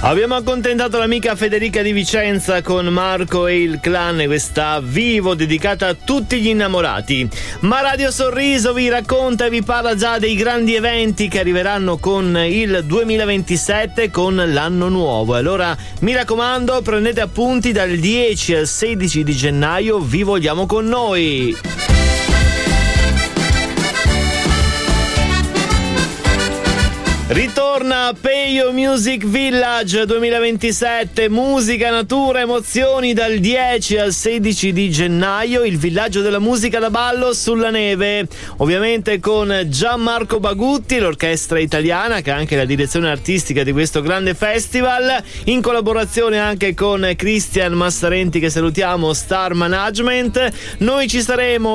Abbiamo accontentato l'amica Federica di Vicenza con Marco e il clan e questa Vivo dedicata a tutti gli innamorati. Ma Radio Sorriso vi racconta e vi parla già dei grandi eventi che arriveranno con il 2027, con l'anno nuovo. Allora mi raccomando, prendete appunti, dal 10 al 16 di gennaio vi vogliamo con noi. Ritorna Peio Music Village 2027, musica, natura, emozioni dal 10 al 16 di gennaio, il villaggio della musica da ballo sulla neve, ovviamente con Gianmarco Bagutti, l'orchestra italiana che ha anche la direzione artistica di questo grande festival, in collaborazione anche con Cristian Massarenti, che salutiamo, Star Management. Noi ci saremo